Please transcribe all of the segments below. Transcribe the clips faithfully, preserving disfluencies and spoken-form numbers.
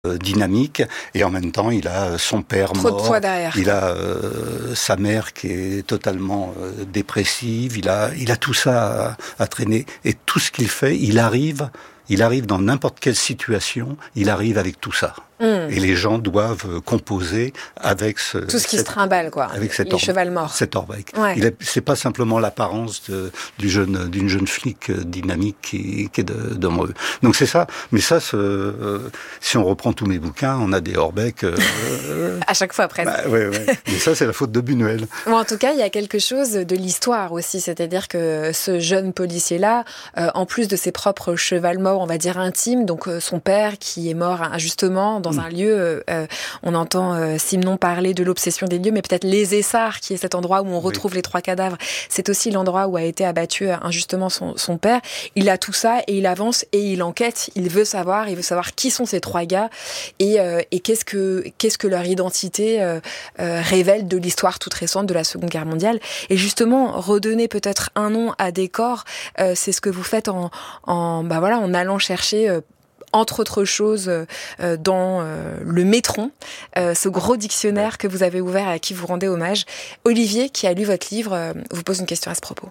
euh, dynamique, et en même temps il a son père Trop mort, de poids derrière. il a euh, sa mère qui est totalement euh, dépressive, il a, il a tout ça à, à traîner, et tout ce qu'il fait, il arrive, il arrive dans n'importe quelle situation, il arrive avec tout ça. Mmh. Et les gens doivent composer avec ce... Tout ce qui cette, se trimballe, quoi. Avec cet les or, chevals morts. Cet Orbeck. Ouais. Il est, c'est pas simplement l'apparence de, du jeune, d'une jeune flic dynamique qui, qui est de, de Moreux. Donc c'est ça. Mais ça, ce, euh, si on reprend tous mes bouquins, on a des Orbeck... Euh, à chaque fois, presque. Bah, ouais, ouais. Mais ça, c'est la faute de Buñuel. Bon, en tout cas, il y a quelque chose de l'histoire aussi. C'est-à-dire que ce jeune policier-là, euh, en plus de ses propres chevals morts, on va dire intimes, donc euh, son père qui est mort injustement dans mmh. un lieu... Euh, Euh, on entend euh, Simenon parler de l'obsession des lieux, mais peut-être les Essarts, qui est cet endroit où on retrouve oui. les trois cadavres, c'est aussi l'endroit où a été abattu euh, injustement son, son père. Il a tout ça et il avance et il enquête. Il veut savoir, il veut savoir qui sont ces trois gars et, euh, et qu'est-ce que qu'est-ce que leur identité euh, euh, révèle de l'histoire toute récente de la Seconde Guerre mondiale. Et justement, redonner peut-être un nom à des corps, euh, c'est ce que vous faites en en bah voilà en allant chercher euh, entre autres choses, euh, dans euh, le Métron, euh, ce gros dictionnaire que vous avez ouvert et à qui vous rendez hommage. Olivier, qui a lu votre livre, euh, vous pose une question à ce propos.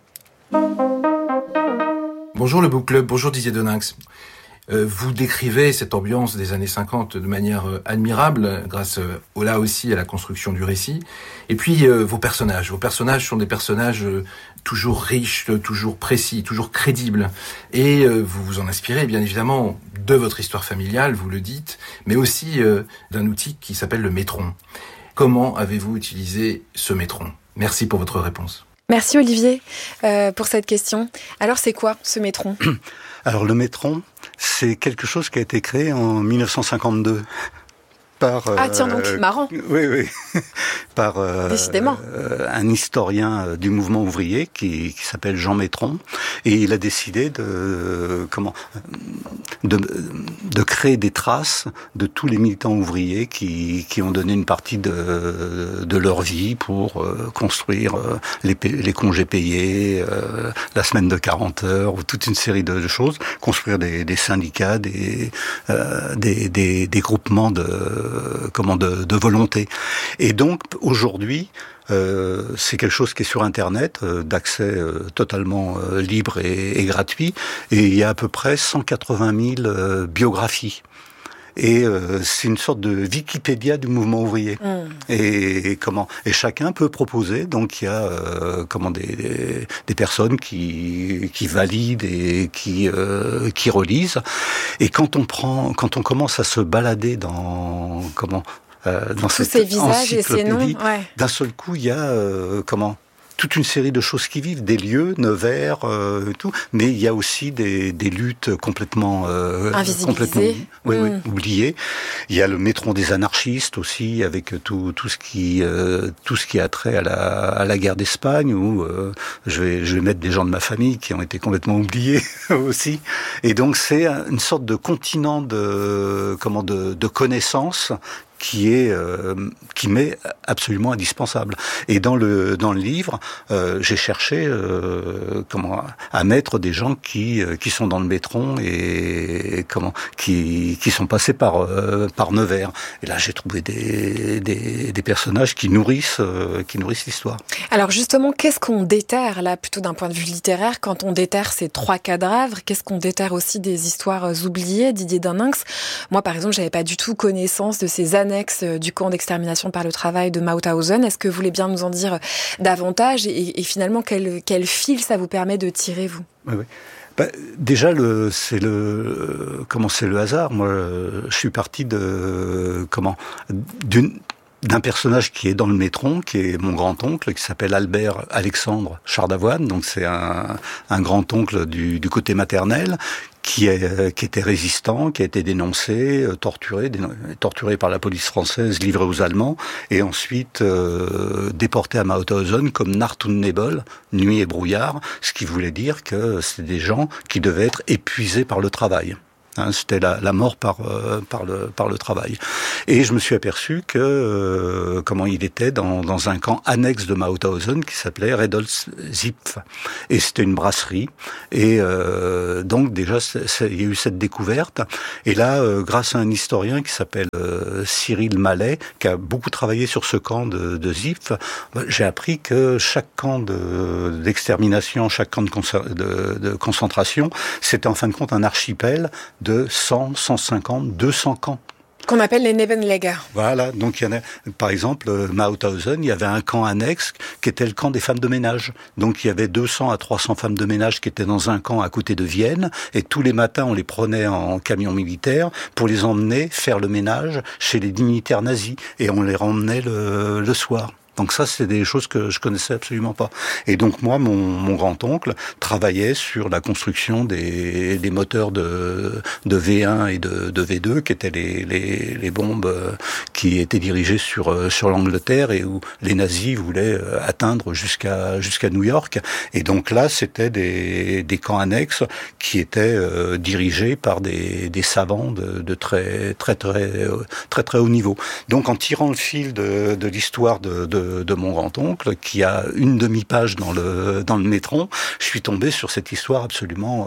Bonjour le Book Club, bonjour Didier Deninx. Euh, vous décrivez cette ambiance des années cinquante de manière euh, admirable, grâce euh, là aussi à la construction du récit. Et puis euh, vos personnages. Vos personnages sont des personnages euh, toujours riches, toujours précis, toujours crédibles. Et euh, vous vous en inspirez bien évidemment de votre histoire familiale, vous le dites, mais aussi euh, d'un outil qui s'appelle le métron. Comment avez-vous utilisé ce métron ? Merci pour votre réponse. Merci Olivier euh, pour cette question. Alors c'est quoi ce métron ? Alors le métron, c'est quelque chose qui a été créé en dix-neuf cent cinquante-deux. Par, ah tiens donc, euh, marrant. Oui, oui. Par euh, Décidément. Euh, un historien euh, du mouvement ouvrier qui, qui s'appelle Jean Métron, et il a décidé de euh, comment de, de créer des traces de tous les militants ouvriers qui, qui ont donné une partie de, de leur vie pour euh, construire euh, les, les congés payés, euh, la semaine de quarante heures, ou toute une série de choses, construire des, des syndicats, des, euh, des, des, des groupements de comment de, de volonté. Et donc aujourd'hui, euh, c'est quelque chose qui est sur Internet, euh, d'accès euh, totalement euh, libre et, et gratuit. Et il y a à peu près cent quatre-vingt mille euh, biographies. Et euh, c'est une sorte de Wikipédia du mouvement ouvrier. Mmh. Et, et comment et chacun peut proposer. Donc il y a euh, comment des, des, des personnes qui qui valident et qui euh, qui relisent. Et quand on prend, quand on commence à se balader dans comment euh, dans tous cette ces visages et ces noms, ouais. d'un seul coup il y a euh, comment toute une série de choses qui vivent, des lieux, Nevers, euh, et tout, mais il y a aussi des, des luttes complètement, euh, complètement oui, mmh. oui, oubliées. Il y a le métron des anarchistes aussi, avec tout, tout ce qui, euh, tout ce qui a trait à la, à la guerre d'Espagne, où euh, je vais, je vais mettre des gens de ma famille qui ont été complètement oubliés aussi. Et donc c'est une sorte de continent de, comment, de, de connaissances qui est euh, qui m'est absolument indispensable. Et dans le dans le livre, euh, j'ai cherché euh, comment à mettre des gens qui euh, qui sont dans le métron et, et comment qui qui sont passés par euh, par Nevers. Et là, j'ai trouvé des des des personnages qui nourrissent euh, qui nourrissent l'histoire. Alors justement, qu'est-ce qu'on déterre là, plutôt d'un point de vue littéraire, quand on déterre ces trois cadavres? Qu'est-ce qu'on déterre aussi des histoires oubliées, Didier Deninx? Moi, par exemple, j'avais pas du tout connaissance de ces années du camp d'extermination par le travail de Mauthausen. Est-ce que vous voulez bien nous en dire davantage et, et finalement quel, quel fil ça vous permet de tirer, vous? Oui, oui. Bah, déjà, le, c'est le comment c'est le hasard. Moi, je suis parti de comment d'une d'un personnage qui est dans le métron, qui est mon grand-oncle, qui s'appelle Albert Alexandre Chardavoine. Donc c'est un, un grand-oncle du, du côté maternel, qui, est, qui était résistant, qui a été dénoncé, torturé, dénon- torturé par la police française, livré aux Allemands, et ensuite euh, déporté à Mauthausen comme Nacht und Nebel, nuit et brouillard, ce qui voulait dire que c'était des gens qui devaient être épuisés par le travail. Hein, c'était la, la mort par euh, par le par le travail. Et je me suis aperçu que euh, comment il était dans dans un camp annexe de Mauthausen qui s'appelait Redolzipf. Et c'était une brasserie. Et euh, donc déjà c'est, c'est, il y a eu cette découverte. Et là, euh, grâce à un historien qui s'appelle euh, Cyril Mallet, qui a beaucoup travaillé sur ce camp de, de Zipf, j'ai appris que chaque camp de, d'extermination, chaque camp de, consa- de, de concentration, c'était en fin de compte un archipel de cent, cent cinquante, deux cents camps. Qu'on appelle les Nebenläger. Voilà, donc il y en a, par exemple, Mauthausen, il y avait un camp annexe qui était le camp des femmes de ménage. Donc il y avait deux cents à trois cents femmes de ménage qui étaient dans un camp à côté de Vienne, et tous les matins on les prenait en camion militaire pour les emmener faire le ménage chez les dignitaires nazis, et on les ramenait le, le soir. Donc ça, c'est des choses que je connaissais absolument pas. Et donc moi, mon, mon grand-oncle travaillait sur la construction des, des moteurs de, de V un et de, de V deux, qui étaient les, les, les bombes qui étaient dirigées sur, sur l'Angleterre et où les nazis voulaient atteindre jusqu'à, jusqu'à New York. Et donc là, c'était des, des camps annexes qui étaient euh, dirigés par des, des savants de, de très, très, très, très, très haut niveau. Donc en tirant le fil de, de l'histoire de, de de mon grand-oncle, qui a une demi-page dans le dans le Métron, je suis tombé sur cette histoire absolument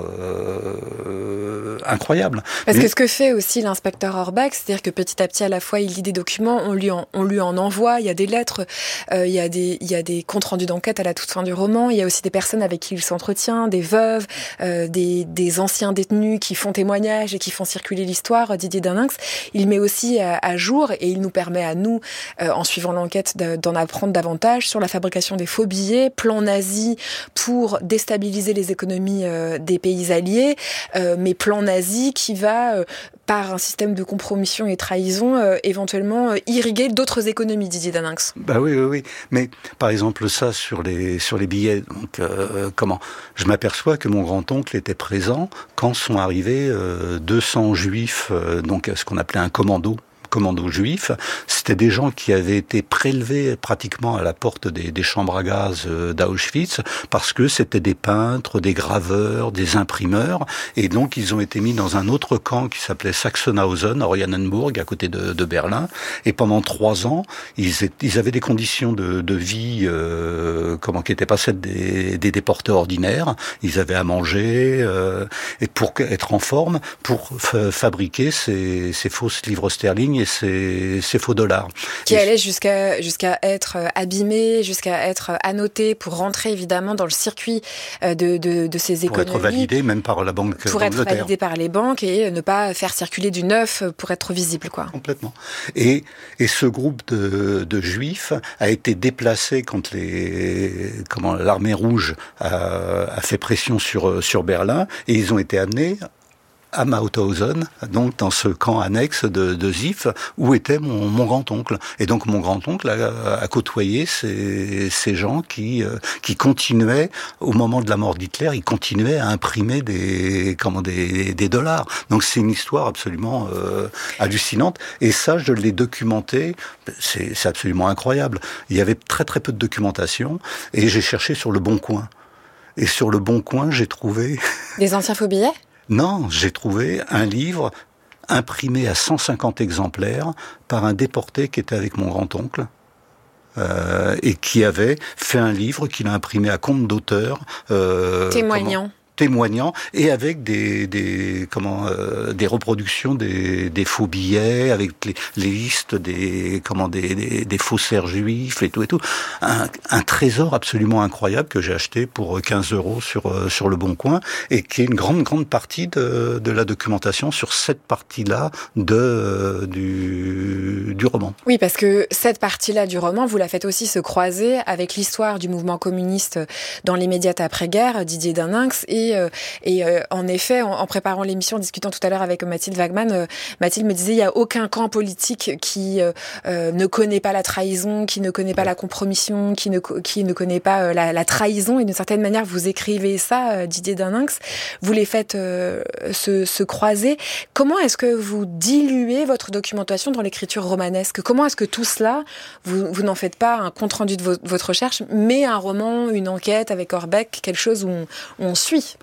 euh, incroyable. Parce Mais... que ce que fait aussi l'inspecteur Orbach, c'est-à-dire que petit à petit, à la fois, il lit des documents, on lui en, on lui en envoie, il y a des lettres, euh, il y a des il y a des comptes rendus d'enquête à la toute fin du roman, il y a aussi des personnes avec qui il s'entretient, des veuves, euh, des des anciens détenus qui font témoignage et qui font circuler l'histoire. Didier Daninx, il met aussi à, à jour, et il nous permet à nous, euh, en suivant l'enquête, de, d'en apprendre davantage sur la fabrication des faux billets, plan nazi pour déstabiliser les économies euh, des pays alliés, euh, mais plan nazi qui va, euh, par un système de compromission et trahison, euh, éventuellement euh, irriguer d'autres économies, Didier Daninx. Bah oui, oui, oui. Mais par exemple ça sur les sur les billets, donc euh, comment je m'aperçois que mon grand-oncle était présent quand sont arrivés euh, deux cents juifs, euh, donc ce qu'on appelait un commando. commando juif, c'était des gens qui avaient été prélevés pratiquement à la porte des, des chambres à gaz d'Auschwitz parce que c'était des peintres, des graveurs, des imprimeurs, et donc ils ont été mis dans un autre camp qui s'appelait Sachsenhausen, à Oranienburg, à côté de, de Berlin, et pendant trois ans, ils, étaient, ils avaient des conditions de, de vie euh, comment qui n'étaient pas celles des, des déportés ordinaires. Ils avaient à manger euh, et pour être en forme, pour f- fabriquer ces, ces fausses livres sterling et ces, ces faux dollars. Qui et allaient jusqu'à, jusqu'à être abîmés, jusqu'à être annotés pour rentrer évidemment dans le circuit de, de, de ces économies. Pour être validés même par la Banque Pour d'Angleterre. être validés par les banques et ne pas faire circuler du neuf pour être visible, quoi. Complètement. Et, et ce groupe de, de juifs a été déplacé quand les, comment, l'armée rouge a, a fait pression sur, sur Berlin, et ils ont été amenés à Mauthausen, donc dans ce camp annexe de, de Zipf, où était mon, mon grand-oncle. Et donc mon grand-oncle a, a côtoyé ces, ces gens qui, euh, qui continuaient, au moment de la mort d'Hitler, ils continuaient à imprimer des, comment, des, des dollars. Donc c'est une histoire absolument euh, hallucinante. Et ça, je l'ai documenté, c'est, c'est absolument incroyable. Il y avait très très peu de documentation, et j'ai cherché sur Le Bon Coin. Et sur Le Bon Coin, j'ai trouvé... Des anciens faux billets ? Non, j'ai trouvé un livre imprimé à cent cinquante exemplaires par un déporté qui était avec mon grand-oncle euh, et qui avait fait un livre qu'il a imprimé à compte d'auteur. Euh, témoignant. Comment témoignant et avec des des comment euh, des reproductions des des faux billets avec les, les listes des comment des, des des faussaires juifs et tout et tout un, un trésor absolument incroyable que j'ai acheté pour quinze euros sur sur Le Bon Coin, et qui est une grande grande partie de de la documentation sur cette partie-là de du du roman. Oui, parce que cette partie-là du roman, vous la faites aussi se croiser avec l'histoire du mouvement communiste dans l'immédiate après-guerre, Didier Daninx. Et Et, euh, et euh, en effet, en, en préparant l'émission, en discutant tout à l'heure avec Mathilde Wagman, euh, Mathilde me disait il n'y a aucun camp politique qui euh, euh, ne connaît pas la trahison, qui ne connaît pas la compromission, qui ne, qui ne connaît pas euh, la, la trahison. Et d'une certaine manière, vous écrivez ça, euh, Didier Daninx, vous les faites euh, se, se croiser. Comment est-ce que vous diluez votre documentation dans l'écriture romanesque ? Comment est-ce que tout cela, vous, vous n'en faites pas un compte-rendu de vo- votre recherche, mais un roman, une enquête avec Orbach, quelque chose où on, où on suit ?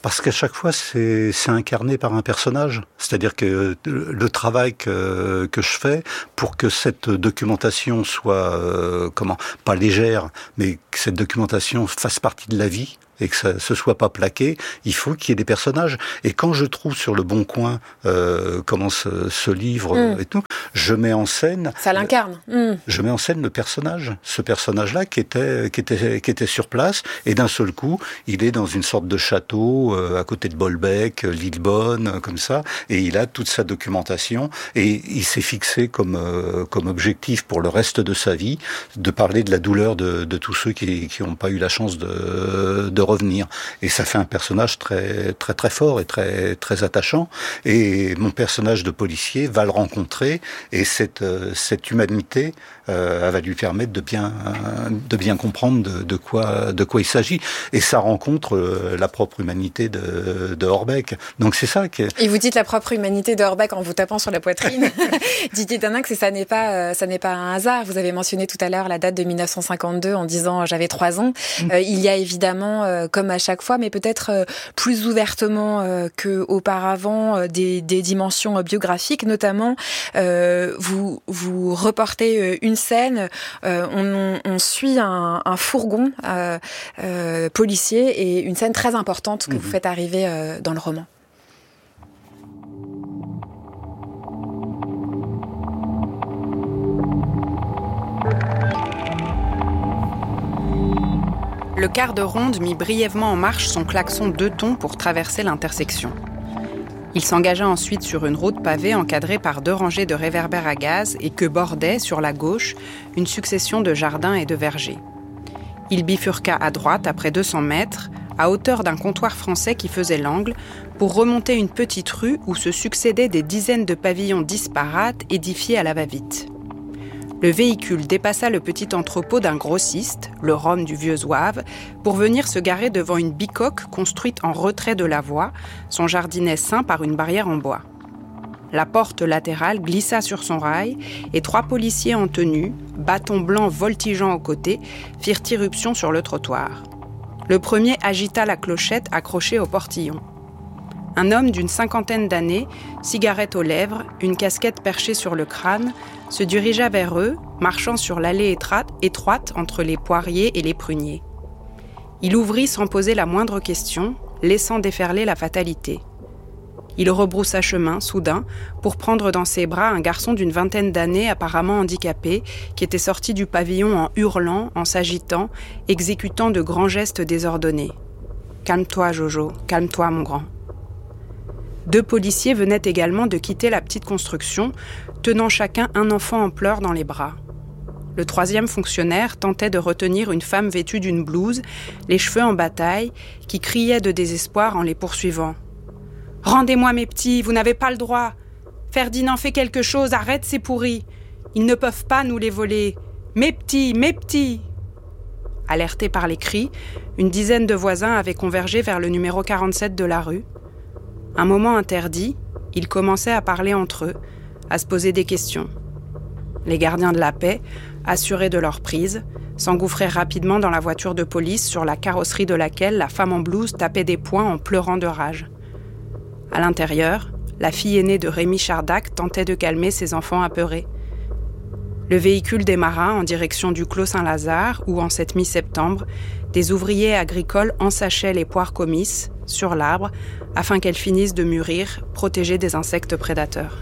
Parce qu'à chaque fois, c'est, c'est incarné par un personnage. C'est-à-dire que le travail que, que je fais pour que cette documentation soit, euh, comment, pas légère, mais que cette documentation fasse partie de la vie, et que ça se soit pas plaqué, il faut qu'il y ait des personnages. Et quand je trouve sur le Bon Coin euh, comment ce, ce livre mmh. et tout, je mets en scène... Ça l'incarne. Mmh. Je mets en scène le personnage. Ce personnage-là qui était, qui était, qui était sur place, et d'un seul coup, il est dans une sorte de château, euh, à côté de Bolbec, Lillebonne, comme ça, et il a toute sa documentation, et il s'est fixé comme, euh, comme objectif pour le reste de sa vie, de parler de la douleur de, de tous ceux qui n'ont pas eu la chance de, de revenir. Et ça fait un personnage très très très fort et très très attachant. Et mon personnage de policier va le rencontrer, et cette cette humanité euh, va lui permettre de bien de bien comprendre de, de quoi de quoi il s'agit. Et ça rencontre euh, la propre humanité de de Orbeck. Donc c'est ça que. Et vous dites la propre humanité de Orbeck en vous tapant sur la poitrine. Didier Deninx, et ça n'est pas ça n'est pas un hasard. Vous avez mentionné tout à l'heure la date de mille neuf cent cinquante-deux en disant j'avais trois ans. Mmh. Euh, il y a évidemment euh, comme à chaque fois, mais peut-être euh, plus ouvertement euh, qu'auparavant, euh, des, des dimensions euh, biographiques, notamment euh, vous, vous reportez euh, une scène, euh, on, on suit un, un fourgon euh, euh, policier, et une scène très importante que mmh. vous faites arriver euh, dans le roman. Le quart de ronde mit brièvement en marche son klaxon deux tons pour traverser l'intersection. Il s'engagea ensuite sur une route pavée encadrée par deux rangées de réverbères à gaz et que bordait, sur la gauche, une succession de jardins et de vergers. Il bifurqua à droite, après deux cents mètres, à hauteur d'un comptoir français qui faisait l'angle, pour remonter une petite rue où se succédaient des dizaines de pavillons disparates édifiés à la va-vite. Le véhicule dépassa le petit entrepôt d'un grossiste, le Rhum du Vieux Zouave, pour venir se garer devant une bicoque construite en retrait de la voie, son jardinet ceint par une barrière en bois. La porte latérale glissa sur son rail et trois policiers en tenue, bâtons blancs voltigeant aux côtés, firent irruption sur le trottoir. Le premier agita la clochette accrochée au portillon. Un homme d'une cinquantaine d'années, cigarette aux lèvres, une casquette perchée sur le crâne, se dirigea vers eux, marchant sur l'allée étroite entre les poiriers et les pruniers. Il ouvrit sans poser la moindre question, laissant déferler la fatalité. Il rebroussa chemin, soudain, pour prendre dans ses bras un garçon d'une vingtaine d'années apparemment handicapé, qui était sorti du pavillon en hurlant, en s'agitant, exécutant de grands gestes désordonnés. « Calme-toi, Jojo, calme-toi, mon grand. » Deux policiers venaient également de quitter la petite construction, tenant chacun un enfant en pleurs dans les bras. Le troisième fonctionnaire tentait de retenir une femme vêtue d'une blouse, les cheveux en bataille, qui criait de désespoir en les poursuivant. « Rendez-moi mes petits, vous n'avez pas le droit. Ferdinand, fais quelque chose, arrête ces pourris. Ils ne peuvent pas nous les voler. Mes petits, mes petits !» Alertés par les cris, une dizaine de voisins avaient convergé vers le numéro quarante-sept de la rue. Un moment interdit, ils commençaient à parler entre eux, à se poser des questions. Les gardiens de la paix, assurés de leur prise, s'engouffrèrent rapidement dans la voiture de police sur la carrosserie de laquelle la femme en blouse tapait des poings en pleurant de rage. À l'intérieur, la fille aînée de Rémi Chardac tentait de calmer ses enfants apeurés. Le véhicule démarra en direction du Clos Saint-Lazare où, en cette mi-septembre, des ouvriers agricoles ensachaient les poires comices sur l'arbre afin qu'elles finissent de mûrir, protégées des insectes prédateurs.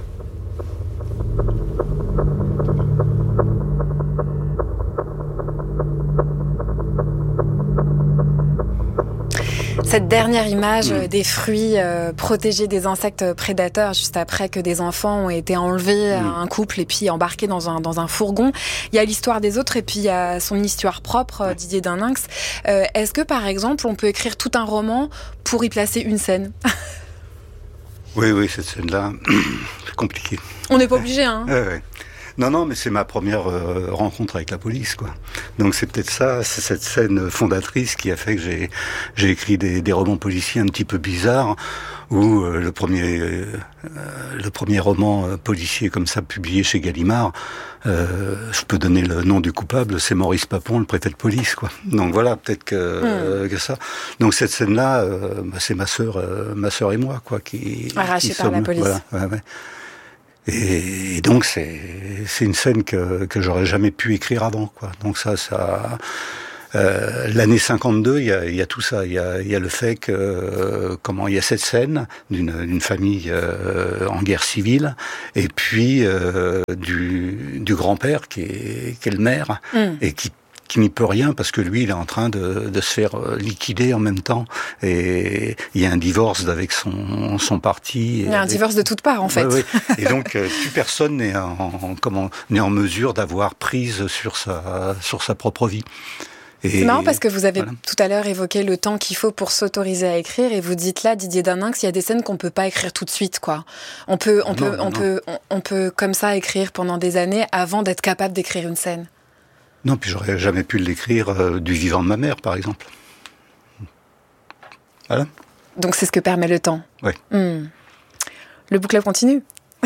Cette dernière image mmh. des fruits euh, protégés des insectes prédateurs juste après que des enfants ont été enlevés à mmh. un couple et puis embarqués dans un, dans un fourgon. Il y a l'histoire des autres et puis il y a son histoire propre, ouais. Didier Deninx. Euh, est-ce que par exemple on peut écrire tout un roman pour y placer une scène ? Oui, oui, cette scène-là, c'est compliqué. On n'est pas obligé, hein. Ouais, ouais. Non, non, mais c'est ma première euh, rencontre avec la police, quoi. Donc c'est peut-être ça, c'est cette scène fondatrice qui a fait que j'ai j'ai écrit des, des romans policiers un petit peu bizarres, ou euh, le premier euh, le premier roman euh, policier comme ça publié chez Gallimard. Euh, je peux donner le nom du coupable, c'est Maurice Papon, le préfet de police, quoi. Donc voilà, peut-être que, mmh. euh, que ça. Donc cette scène-là, euh, bah, c'est ma sœur, euh, ma sœur et moi, quoi, qui arrachée par la police. Voilà, ouais, ouais. Et, et donc c'est c'est une scène que que j'aurais jamais pu écrire avant, quoi. Donc ça, ça. Euh, l'année cinquante-deux, il y a, il y a tout ça. Il y a, il y a le fait que euh, comment il y a cette scène d'une, d'une famille euh, en guerre civile, et puis euh, du, du grand-père qui est, qui est le maire mmh. et qui qui n'y peut rien parce que lui, il est en train de, de se faire liquider en même temps. Et il y a un divorce avec son, son parti. Il y a un avec... divorce de toutes parts, en fait. Ouais, ouais. Et donc, plus personne n'est en, en, comment, n'est en mesure d'avoir prise sur sa, sur sa propre vie. Et c'est marrant parce que vous avez voilà. tout à l'heure évoqué le temps qu'il faut pour s'autoriser à écrire et vous dites là, Didier Daninx, il y a des scènes qu'on peut pas écrire tout de suite, quoi. On peut, on non, peut, non, on non. peut, on, on peut comme ça écrire pendant des années avant d'être capable d'écrire une scène. Non, puis j'aurais jamais pu l'écrire euh, du vivant de ma mère, par exemple. Voilà. Donc c'est ce que permet le temps. Oui. Mmh. Le book club continue.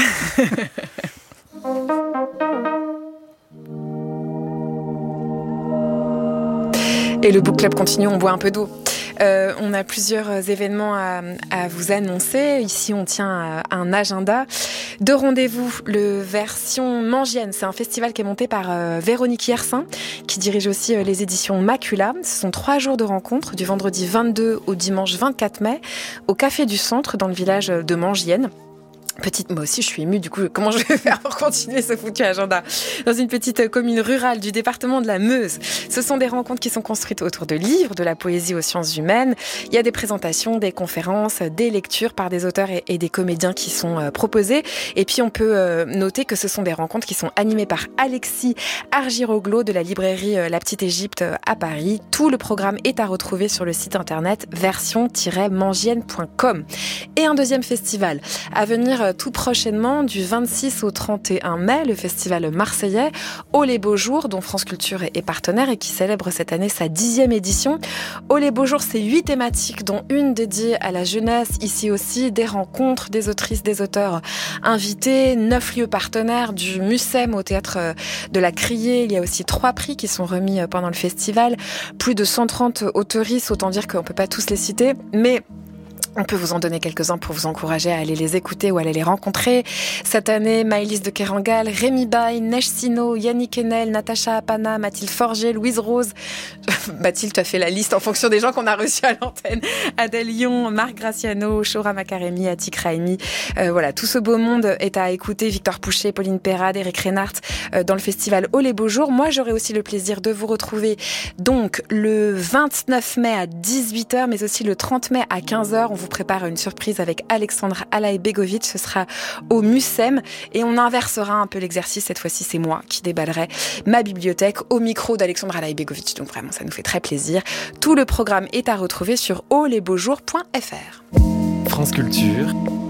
Et le book club continue, on boit un peu d'eau. Euh, on a plusieurs événements à, à vous annoncer. Ici, on tient un agenda de rendez-vous. Le Version Mangienne, c'est un festival qui est monté par euh, Véronique Yersin, qui dirige aussi euh, les éditions Macula. Ce sont trois jours de rencontres, du vendredi vingt-deux au dimanche vingt-quatre mai, au Café du Centre, dans le village de Mangienne. Petite, moi aussi je suis émue, du coup comment je vais faire pour continuer ce foutu agenda dans une petite commune rurale du département de la Meuse. Ce sont des rencontres qui sont construites autour de livres, de la poésie aux sciences humaines. Il y a des présentations, des conférences, des lectures par des auteurs et, et des comédiens qui sont euh, proposés. Et puis on peut euh, noter que ce sont des rencontres qui sont animées par Alexis Argiroglo de la librairie euh, La Petite Égypte euh, à Paris. Tout le programme est à retrouver sur le site internet version tiret mangienne point com. Et un deuxième festival à venir tout prochainement, du vingt-six au trente et un mai, le festival marseillais Oh les Beaux Jours, dont France Culture est partenaire et qui célèbre cette année sa dixième édition. Oh les Beaux Jours, c'est huit thématiques, dont une dédiée à la jeunesse. Ici aussi, des rencontres, des autrices, des auteurs invités, neuf lieux partenaires, du Mucem au théâtre de la Criée. Il y a aussi trois prix qui sont remis pendant le festival. Plus de cent trente autoristes, autant dire qu'on ne peut pas tous les citer, mais on peut vous en donner quelques-uns pour vous encourager à aller les écouter ou à aller les rencontrer. Cette année, Maëlys de Kerangal, Rémi Baye, Neige Sino, Yannick Enel, Natacha Apana, Mathilde Forger, Louise Rose. Mathilde, tu as fait la liste en fonction des gens qu'on a reçus à l'antenne. Adèle Lyon, Marc Graciano, Shora Makaremi, Atik Raimi. Euh, voilà, tout ce beau monde est à écouter. Victor Pouchet, Pauline Perrade, Eric Reinhardt euh, dans le festival Oh les Beaux Jours. Moi, j'aurai aussi le plaisir de vous retrouver donc le vingt-neuf mai à dix-huit heures, mais aussi le trente mai à quinze heures. On vous prépare une surprise avec Alexandre Alaïbegovic. Ce sera au Mucem et on inversera un peu l'exercice. Cette fois-ci, c'est moi qui déballerai ma bibliothèque au micro d'Alexandre Alaïbegovic. Donc vraiment, ça nous fait très plaisir. Tout le programme est à retrouver sur oh les beaux jours point f r. France Culture,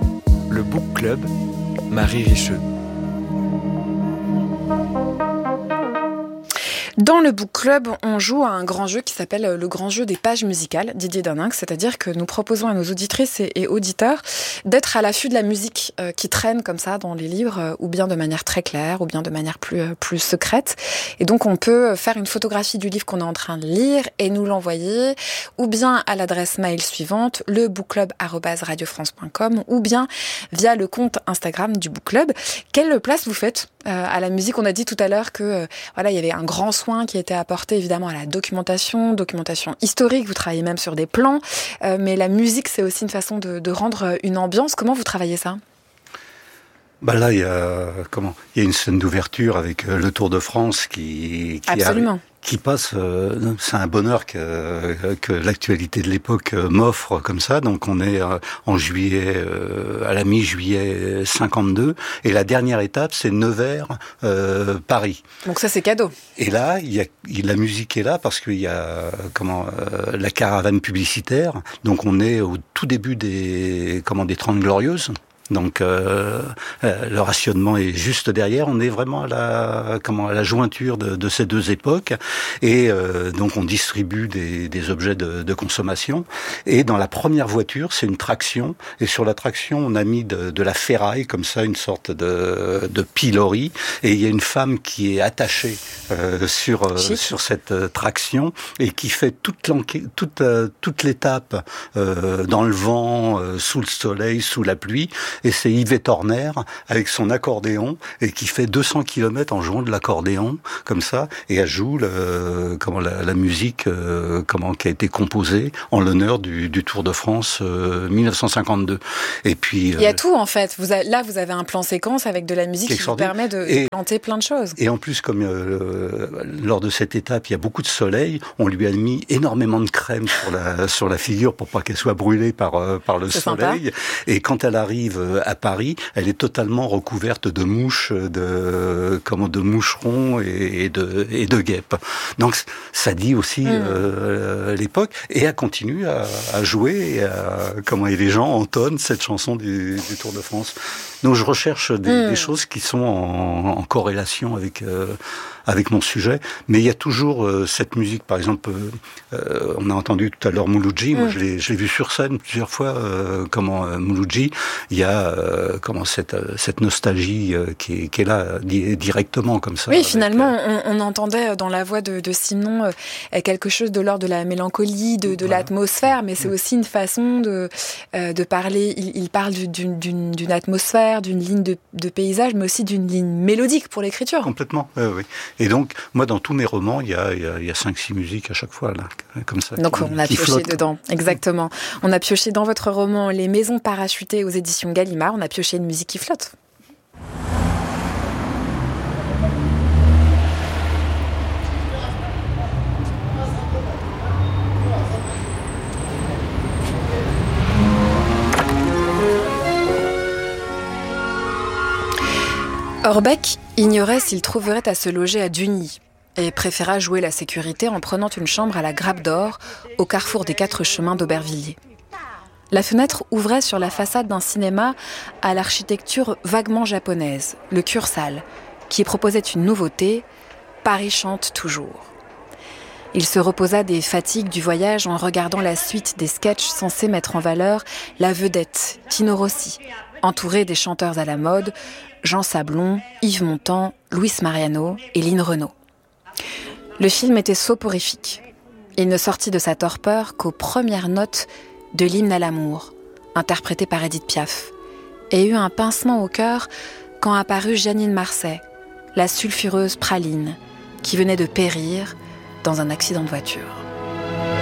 le Book Club, Marie Richeux. Dans le Book Club, on joue à un grand jeu qui s'appelle le grand jeu des pages musicales, Didier Daninx, c'est-à-dire que nous proposons à nos auditrices et auditeurs d'être à l'affût de la musique qui traîne comme ça dans les livres, ou bien de manière très claire, ou bien de manière plus, plus secrète. Et donc on peut faire une photographie du livre qu'on est en train de lire et nous l'envoyer, ou bien à l'adresse mail suivante, le bookclub arobase radio france point com, ou bien via le compte Instagram du Book Club. Quelle place vous faites euh, à la musique? On a dit tout à l'heure que euh, voilà, il y avait un grand soin qui a été apporté évidemment à la documentation, documentation historique, vous travaillez même sur des plans, euh, mais la musique c'est aussi une façon de, de rendre une ambiance. Comment vous travaillez ça? Bah là, il y a comment il y a une scène d'ouverture avec euh, le Tour de France qui, qui absolument. A, qui passe. Euh, c'est un bonheur que que l'actualité de l'époque euh, m'offre comme ça. Donc on est euh, en juillet, euh, à la mi-juillet cinquante-deux, et la dernière étape c'est Nevers, euh, Paris. Donc ça c'est cadeau. Et là, il y a la musique est là parce qu'il y a comment euh, la caravane publicitaire. Donc on est au tout début des comment des Trente Glorieuses. Donc euh, le rationnement est juste derrière. On est vraiment à la comment à la jointure de, de ces deux époques. Et euh, donc on distribue des, des objets de, de consommation. Et dans la première voiture, c'est une traction. Et sur la traction, on a mis de, de la ferraille comme ça, une sorte de, de pilori. Et il y a une femme qui est attachée euh, sur euh, sur cette euh, traction et qui fait toute toute euh, toute l'étape euh, dans le vent, euh, sous le soleil, sous la pluie. Et c'est Yvette Horner avec son accordéon et qui fait deux cents kilomètres en jouant de l'accordéon comme ça. Et elle joue le, comment la, la musique euh, comment qui a été composée en l'honneur du, du Tour de France euh, mille neuf cent cinquante-deux. Et puis il y a euh, tout en fait. Vous avez, là, vous avez un plan séquence avec de la musique qui vous permet de, et, de planter plein de choses. Et en plus, comme euh, lors de cette étape, il y a beaucoup de soleil, on lui a mis énormément de crème sur la sur la figure pour pas qu'elle soit brûlée par euh, par le C'est soleil. Sympa. Et quand elle arrive à Paris, elle est totalement recouverte de mouches, de comment de moucherons et, et de et de guêpes. Donc ça dit aussi mmh. euh, l'époque. Et elle continue à, à jouer. Et à, comment et les gens entonnent cette chanson du, du Tour de France. Donc je recherche des, mmh. des choses qui sont en, en corrélation avec euh, avec mon sujet, mais il y a toujours euh, cette musique. Par exemple, euh, on a entendu tout à l'heure Mouloudji. Mmh. Moi, je l'ai, je l'ai vu sur scène plusieurs fois. Euh, comment euh, Mouloudji, il y a euh, comment cette cette nostalgie euh, qui, est, qui est là di- directement comme ça. Oui, avec, finalement, euh... on, on entendait dans la voix de, de Simon euh, quelque chose de l'ordre de la mélancolie, de, de voilà. l'atmosphère, mais c'est mmh. aussi une façon de euh, de parler. Il, il parle d'une, d'une, d'une atmosphère, d'une ligne de, de paysage, mais aussi d'une ligne mélodique pour l'écriture. Complètement, euh, oui. Et donc, moi, dans tous mes romans, il y a, il y a, il y a cinq six musiques à chaque fois, là, comme ça. Donc, qui, on a qui pioché flottent. dedans, exactement. On a pioché dans votre roman Les Maisons parachutées aux éditions Gallimard, on a pioché une musique qui flotte. Orbeck ignorait s'il trouverait à se loger à Dugny et préféra jouer la sécurité en prenant une chambre à la Grappe d'Or, au carrefour des quatre chemins d'Aubervilliers. La fenêtre ouvrait sur la façade d'un cinéma à l'architecture vaguement japonaise, le Kursaal, qui proposait une nouveauté, Paris chante toujours. Il se reposa des fatigues du voyage en regardant la suite des sketchs censés mettre en valeur la vedette, Tino Rossi, entourée des chanteurs à la mode, Jean Sablon, Yves Montand, Luis Mariano et Lynn Renaud. Le film était soporifique. Il ne sortit de sa torpeur qu'aux premières notes de l'hymne à l'amour, interprété par Édith Piaf, et eut un pincement au cœur quand apparut Jeannine Marsay, la sulfureuse praline, qui venait de périr dans un accident de voiture.